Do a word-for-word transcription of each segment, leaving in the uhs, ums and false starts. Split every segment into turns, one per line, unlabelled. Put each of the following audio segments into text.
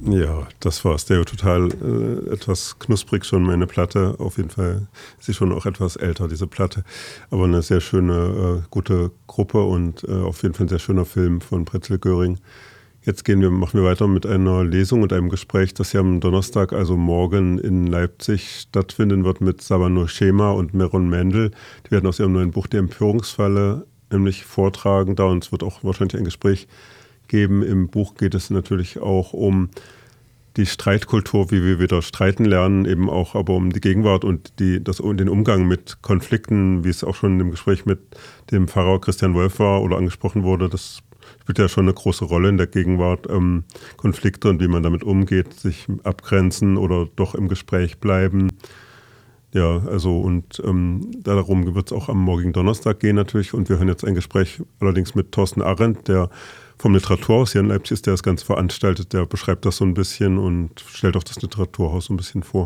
Ja, das war Stereo Total äh, etwas knusprig schon, meine Platte. Auf jeden Fall ist sie schon auch etwas älter, diese Platte. Aber eine sehr schöne, äh, gute Gruppe und äh, auf jeden Fall ein sehr schöner Film von Pretzel Göring. Jetzt gehen wir, machen wir weiter mit einer Lesung und einem Gespräch, das ja am Donnerstag, also morgen in Leipzig stattfinden wird mit Sabano Schema und Meron Mendel. Die werden aus ihrem neuen Buch Die Empörungsfalle nämlich vortragen da und es wird auch wahrscheinlich ein Gespräch geben. Im Buch geht es natürlich auch um die Streitkultur, wie wir wieder streiten lernen, eben auch aber um die Gegenwart und die, das, den Umgang mit Konflikten, wie es auch schon im Gespräch mit dem Pfarrer Christian Wolf war oder angesprochen wurde. Das spielt ja schon eine große Rolle in der Gegenwart, ähm, Konflikte und wie man damit umgeht, sich abgrenzen oder doch im Gespräch bleiben. Ja, also und ähm, darum wird es auch am morgigen Donnerstag gehen natürlich und wir hören jetzt ein Gespräch allerdings mit Thorsten Arendt, der vom Literaturhaus hier in Leipzig ist, der das Ganze veranstaltet, der beschreibt das so ein bisschen und stellt auch das Literaturhaus so ein bisschen vor.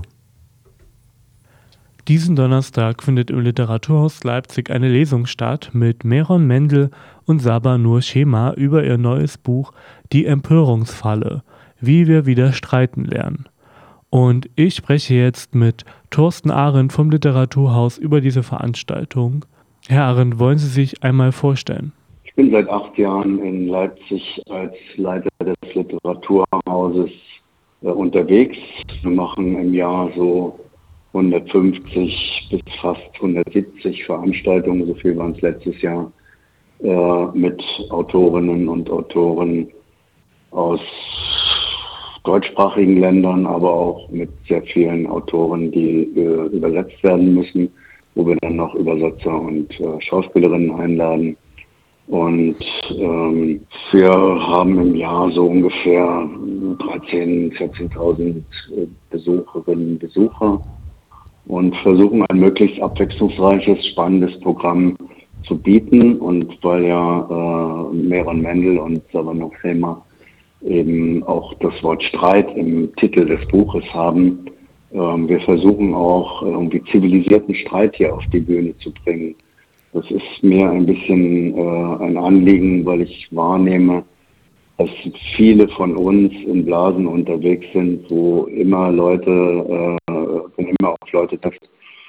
Diesen Donnerstag findet im Literaturhaus Leipzig eine Lesung statt mit Meron Mendel und Saba Nur Schema über ihr neues Buch Die Empörungsfalle, wie wir wieder streiten lernen. Und ich spreche jetzt mit Thorsten Arendt vom Literaturhaus über diese Veranstaltung. Herr Arendt, wollen Sie sich einmal vorstellen?
Ich bin seit acht Jahren in Leipzig als Leiter des Literaturhauses äh, unterwegs. Wir machen im Jahr so hundertfünfzig bis fast hundertsiebzig Veranstaltungen, so viel waren es letztes Jahr, äh, mit Autorinnen und Autoren aus deutschsprachigen Ländern, aber auch mit sehr vielen Autoren, die äh, übersetzt werden müssen, wo wir dann noch Übersetzer und äh, Schauspielerinnen einladen. Und ähm, wir haben im Jahr so ungefähr dreizehntausend, vierzehntausend Besucherinnen und Besucher und versuchen ein möglichst abwechslungsreiches, spannendes Programm zu bieten. Und weil ja äh, Meron Mendel und Sabano Schema eben auch das Wort Streit im Titel des Buches haben, äh, wir versuchen auch irgendwie zivilisierten Streit hier auf die Bühne zu bringen. Das ist mir ein bisschen äh, ein Anliegen, weil ich wahrnehme, dass viele von uns in Blasen unterwegs sind, wo immer Leute, äh, wenn immer auch Leute trifft,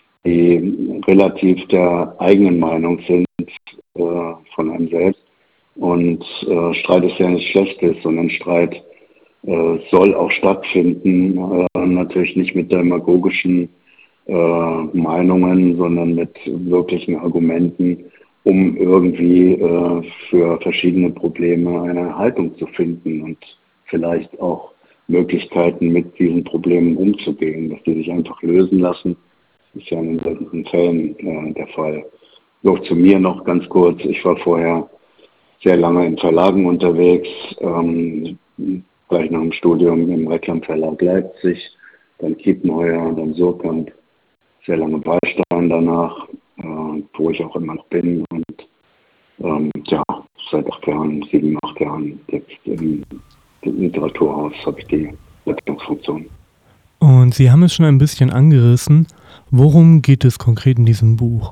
die relativ der eigenen Meinung sind äh, von einem selbst. Und äh, Streit ist ja nichts Schlechtes, sondern Streit äh, soll auch stattfinden, äh, natürlich nicht mit demagogischen Äh, Meinungen, sondern mit wirklichen Argumenten, um irgendwie äh, für verschiedene Probleme eine Haltung zu finden und vielleicht auch Möglichkeiten mit diesen Problemen umzugehen, dass die sich einfach lösen lassen, ist ja in seltenen Fällen äh, der Fall. Noch zu mir noch ganz kurz, ich war vorher sehr lange in Verlagen unterwegs, ähm, gleich nach dem Studium im Reklamverlag Leipzig, dann Kiepenheuer, dann Surkamp, sehr lange Beistand danach, äh, wo ich auch immer noch bin und ähm, ja, seit acht Jahren, sieben, acht Jahren jetzt im, im Literaturhaus habe ich die Leitungsfunktion.
Und Sie haben es schon ein bisschen angerissen. Worum geht es konkret in diesem Buch?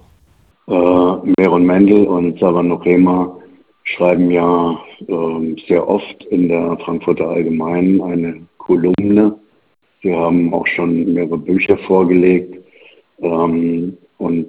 Äh, Meron Mendel und Sabano Schema schreiben ja äh, sehr oft in der Frankfurter Allgemeinen eine Kolumne. Sie haben auch schon mehrere Bücher vorgelegt. Ähm, und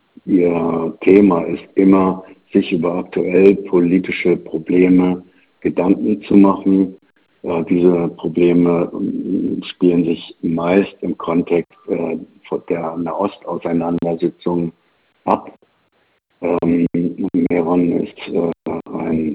ihr Thema ist immer, sich über aktuell politische Probleme Gedanken zu machen. Äh, diese Probleme äh, spielen sich meist im Kontext äh, der Nahost-Auseinandersetzung ab. Ähm, Meron ist äh, ein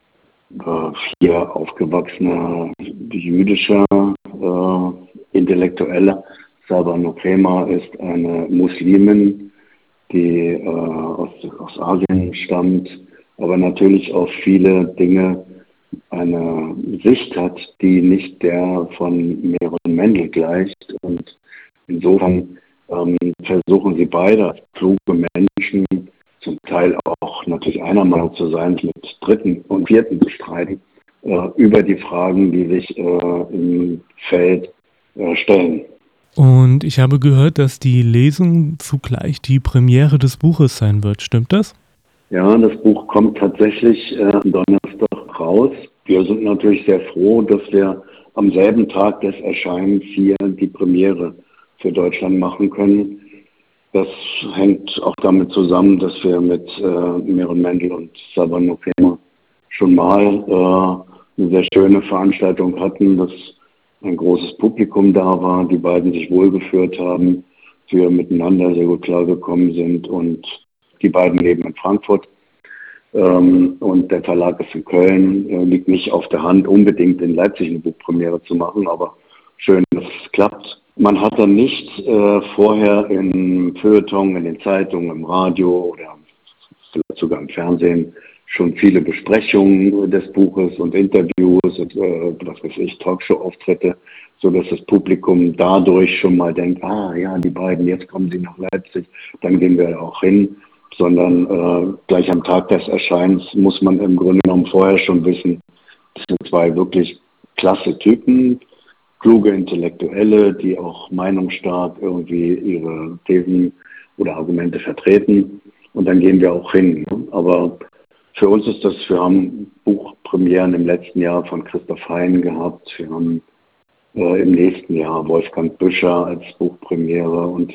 äh, hier aufgewachsener jüdischer äh, Intellektueller. Sabano Schema ist eine Muslimin, die äh, aus, aus Asien stammt, aber natürlich auf viele Dinge eine Sicht hat, die nicht der von Meron Mendel gleicht. Und insofern ähm, versuchen sie beide als kluge Menschen, zum Teil auch natürlich einer Meinung zu sein, mit Dritten und Vierten zu streiten, äh, über die Fragen, die sich äh, im Feld äh, stellen.
Und ich habe gehört, dass die Lesung zugleich die Premiere des Buches sein wird. Stimmt das?
Ja, das Buch kommt tatsächlich äh, am Donnerstag raus. Wir sind natürlich sehr froh, dass wir am selben Tag des Erscheinens hier die Premiere für Deutschland machen können. Das hängt auch damit zusammen, dass wir mit äh, Meron Mendel und Saba Nokema schon mal äh, eine sehr schöne Veranstaltung hatten, dass ein großes Publikum da war, die beiden sich wohlgeführt haben, wir miteinander sehr gut klargekommen sind und die beiden leben in Frankfurt ähm, und der Verlag ist in Köln. Äh, liegt nicht auf der Hand, unbedingt in Leipzig eine Buchpremiere zu machen, aber schön, dass es klappt. Man hat dann nicht äh, vorher im Feuilleton, in den Zeitungen, im Radio oder vielleicht sogar im Fernsehen schon viele Besprechungen des Buches und Interviews und äh, was weiß ich, Talkshow-Auftritte, so dass das Publikum dadurch schon mal denkt, ah ja, die beiden, jetzt kommen sie nach Leipzig, dann gehen wir auch hin, sondern äh, gleich am Tag des Erscheinens muss man im Grunde genommen vorher schon wissen, das sind zwei wirklich klasse Typen, kluge Intellektuelle, die auch meinungsstark irgendwie ihre Thesen oder Argumente vertreten und dann gehen wir auch hin. Aber für uns ist das, wir haben Buchpremieren im letzten Jahr von Christoph Hein gehabt, wir haben äh, im nächsten Jahr Wolfgang Büscher als Buchpremiere und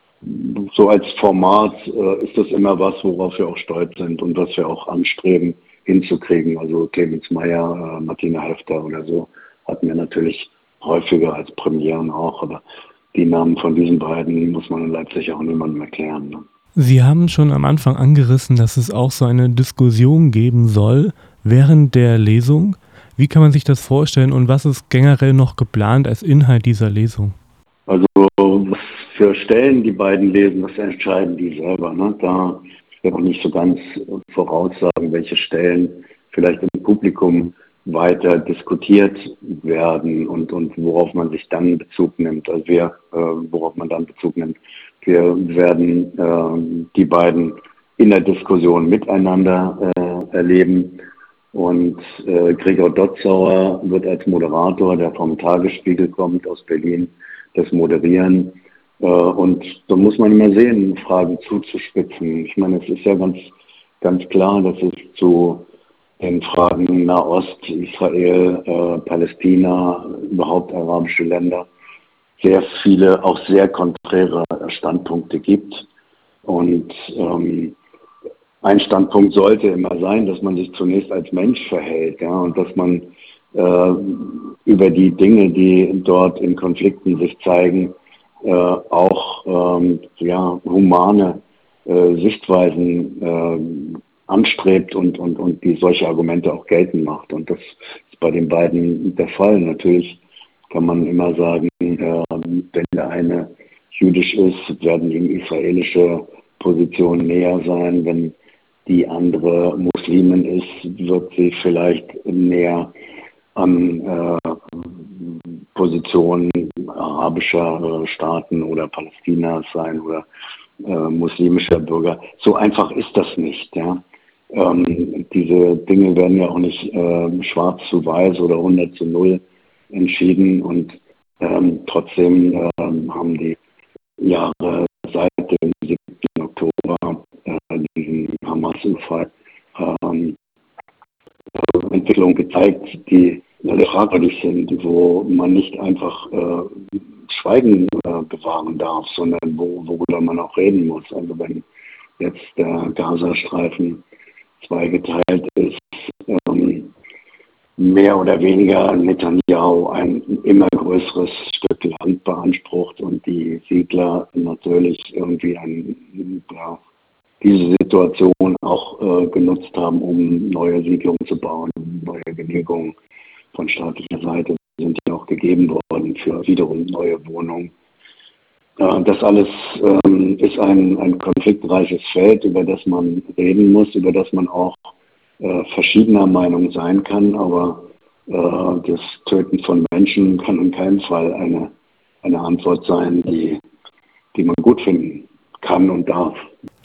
so als Format äh, ist das immer was, worauf wir auch stolz sind und was wir auch anstreben hinzukriegen. Also Clemens Meyer, äh, Martina Hefter oder so hatten wir natürlich häufiger als Premieren auch, aber die Namen von diesen beiden muss man in Leipzig auch niemandem erklären. Ne?
Sie haben schon am Anfang angerissen, dass es auch so eine Diskussion geben soll während der Lesung. Wie kann man sich das vorstellen und was ist generell noch geplant als Inhalt dieser Lesung?
Also was für Stellen die beiden lesen, das entscheiden die selber. Ne? Da will ich auch nicht so ganz voraussagen, welche Stellen vielleicht im Publikum weiter diskutiert werden und, und worauf man sich dann Bezug nimmt. Also wir, äh, worauf man dann Bezug nimmt. Wir werden äh, die beiden in der Diskussion miteinander äh, erleben und äh, Gregor Dotzauer wird als Moderator, der vom Tagesspiegel kommt aus Berlin, das moderieren. Äh, und da muss man immer sehen, Fragen zuzuspitzen. Ich meine, es ist ja ganz, ganz klar, dass es zu den Fragen Nahost, Israel, äh, Palästina, überhaupt arabische Länder, sehr viele, auch sehr konträre Standpunkte gibt. Und ähm, ein Standpunkt sollte immer sein, dass man sich zunächst als Mensch verhält, ja, und dass man äh, über die Dinge, die dort in Konflikten sich zeigen, äh, auch ähm, ja, humane äh, Sichtweisen äh, anstrebt und, und, und die solche Argumente auch geltend macht. Und das ist bei den beiden der Fall. Natürlich kann man immer sagen, äh, wenn der eine jüdisch ist, werden ihm israelische Positionen näher sein. Wenn die andere Muslimin ist, wird sie vielleicht näher an äh, Positionen arabischer äh, Staaten oder Palästinas sein oder äh, muslimischer Bürger. So einfach ist das nicht. Ja? Ähm, diese Dinge werden ja auch nicht äh, schwarz zu weiß oder hundert zu null entschieden und ähm, trotzdem ähm, haben die Jahre seit dem siebten Oktober, äh, diesen Hamas-Überfall, ähm, Entwicklungen gezeigt, die äh, fragwürdig sind, wo man nicht einfach äh, Schweigen äh, bewahren darf, sondern wo, worüber man auch reden muss. Also wenn jetzt der Gazastreifen zweigeteilt ist, ähm, mehr oder weniger Netanyahu ein immer größeres Stück Land beansprucht und die Siedler natürlich irgendwie ein, ja, diese Situation auch äh, genutzt haben, um neue Siedlungen zu bauen, neue Genehmigungen von staatlicher Seite sind ja auch gegeben worden für wiederum neue Wohnungen. Äh, das alles ähm, ist ein, ein konfliktreiches Feld, über das man reden muss, über das man auch äh, verschiedener Meinung sein kann, aber äh, das Töten von Menschen kann in keinem Fall eine, eine Antwort sein, die, die man gut finden kann und darf.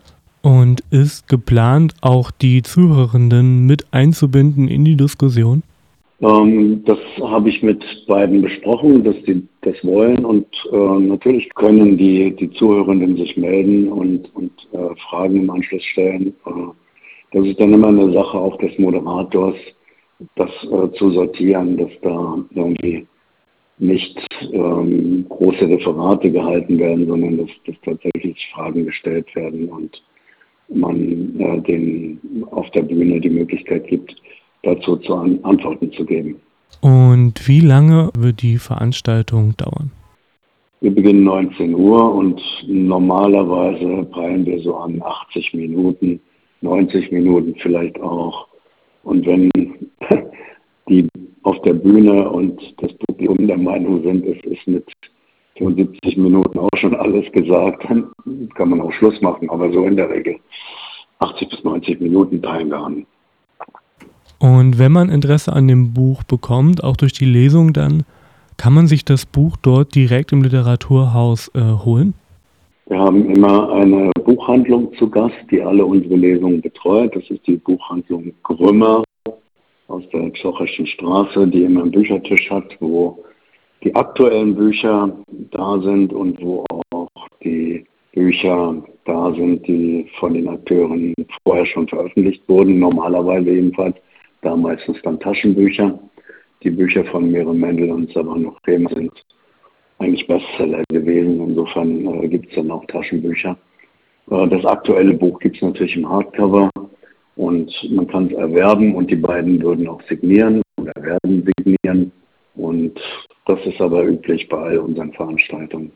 Und ist geplant, auch die Zuhörenden mit einzubinden in die Diskussion?
Ähm, das habe ich mit beiden besprochen, dass die das wollen und äh, natürlich können die, die Zuhörenden sich melden und, und äh, Fragen im Anschluss stellen. Äh, das ist dann immer eine Sache auch des Moderators, das äh, zu sortieren, dass da irgendwie nicht ähm, große Referate gehalten werden, sondern dass, dass tatsächlich Fragen gestellt werden und man äh, den auf der Bühne die Möglichkeit gibt, dazu zu an, Antworten zu geben.
Und wie lange wird die Veranstaltung dauern?
Wir beginnen neunzehn Uhr und normalerweise peilen wir so an achtzig Minuten, neunzig Minuten vielleicht auch. Und wenn die auf der Bühne und das Publikum der Meinung sind, es ist mit fünfundsiebzig Minuten auch schon alles gesagt, dann kann man auch Schluss machen. Aber so in der Regel achtzig bis neunzig Minuten peilen wir an.
Und wenn man Interesse an dem Buch bekommt, auch durch die Lesung dann, kann man sich das Buch dort direkt im Literaturhaus äh, holen?
Wir haben immer eine Buchhandlung zu Gast, die alle unsere Lesungen betreut. Das ist die Buchhandlung Grümmer aus der Zocherschen Straße, die immer einen Büchertisch hat, wo die aktuellen Bücher da sind und wo auch die Bücher da sind, die von den Akteuren vorher schon veröffentlicht wurden, normalerweise jedenfalls, da meistens dann Taschenbücher. Die Bücher von Meron Mendel und Sabah Nuchema sind eigentlich Bestseller gewesen, insofern äh, gibt es dann auch Taschenbücher. Äh, das aktuelle Buch gibt es natürlich im Hardcover und man kann es erwerben und die beiden würden auch signieren oder werden signieren und das ist aber üblich bei all unseren Veranstaltungen.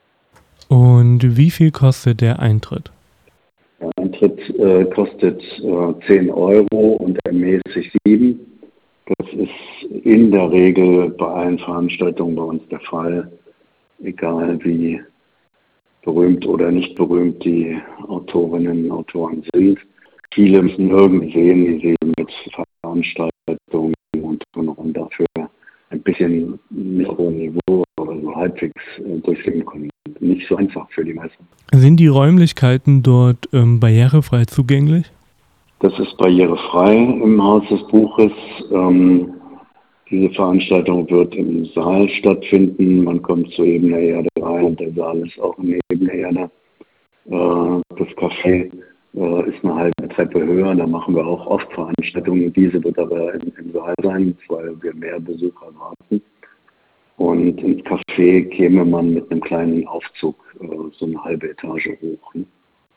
Und wie viel kostet der Eintritt?
Der Eintritt äh, kostet äh, zehn Euro und ermäßigt sieben. Das ist in der Regel bei allen Veranstaltungen bei uns der Fall, egal wie berühmt oder nicht berühmt die Autorinnen und Autoren sind. Viele müssen irgendwie sehen, wie sie mit Veranstaltungen und und dafür ein bisschen nicht auf hohem Niveau oder so halbwegs äh, durchführen können. Nicht so einfach für die meisten.
Sind die Räumlichkeiten dort ähm, barrierefrei zugänglich?
Das ist barrierefrei im Haus des Buches. Ähm, diese Veranstaltung wird im Saal stattfinden. Man kommt zur Ebener Erde rein und der Saal ist auch in Ebener Erde. Äh, das Café äh, ist eine halbe Treppe höher. Da machen wir auch oft Veranstaltungen. Diese wird aber im, im Saal sein, weil wir mehr Besucher erwarten. Und ins Café käme man mit einem kleinen Aufzug äh, so eine halbe Etage hoch. Ne?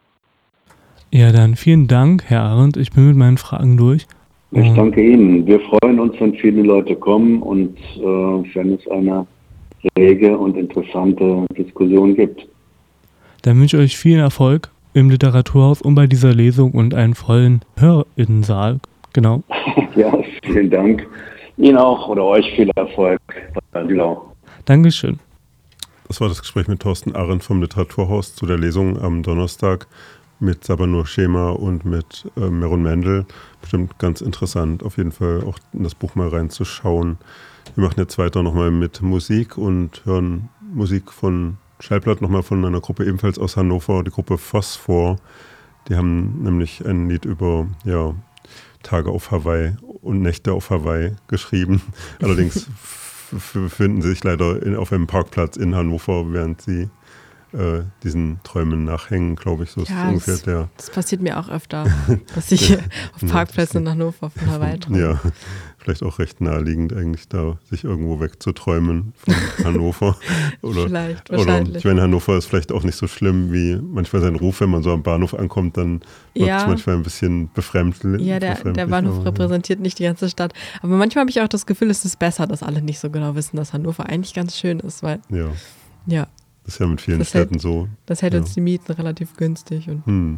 Ja, dann vielen Dank, Herr Arendt. Ich bin mit meinen Fragen durch.
Ich danke Ihnen. Wir freuen uns, wenn viele Leute kommen und äh, wenn es eine rege und interessante Diskussion gibt.
Dann wünsche ich euch viel Erfolg im Literaturhaus und bei dieser Lesung und einen vollen Hörerinnensaal. Genau.
Ja, vielen Dank. Ihnen auch oder euch viel Erfolg bei Dülau.
Dankeschön.
Das war das Gespräch mit Thorsten Arendt vom Literaturhaus zu der Lesung am Donnerstag mit Sabah Nuchema und mit äh, Meron Mendel. Bestimmt ganz interessant, auf jeden Fall auch in das Buch mal reinzuschauen. Wir machen jetzt weiter nochmal mit Musik und hören Musik von Schallplatt, nochmal von einer Gruppe ebenfalls aus Hannover, die Gruppe Phosphor. Die haben nämlich ein Lied über ja, Tage auf Hawaii und Nächte auf Hawaii geschrieben. Allerdings f- befinden sie sich leider in, auf einem Parkplatz in Hannover, während sie äh, diesen Träumen nachhängen, glaube ich. So ist
ja,
ungefähr
das,
der.
Das passiert mir auch öfter, dass ich ja, auf Parkplätzen in Hannover von Hawaii träume.
Ja, vielleicht auch recht naheliegend eigentlich da, sich irgendwo wegzuträumen von Hannover. Oder,
vielleicht,
oder
wahrscheinlich.
ich meine, Hannover ist vielleicht auch nicht so schlimm wie manchmal sein Ruf, wenn man so am Bahnhof ankommt, dann wird
Ja.
es manchmal ein bisschen befremdlich.
Ja, der, der Bahnhof
aber,
repräsentiert nicht die ganze Stadt. Aber manchmal habe ich auch das Gefühl, es ist besser, dass alle nicht so genau wissen, dass Hannover eigentlich ganz schön ist, weil,
Ja,
ja,
das ist ja mit vielen
Das
Städten
hält-
so.
das hält
Ja.
uns die Mieten relativ günstig. Und
Hm.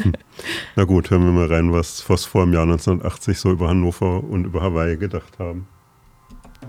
Na gut, hören wir mal rein, was Phosphor im Jahr neunzehnhundertachtzig so über Hannover und über Hawaii gedacht haben.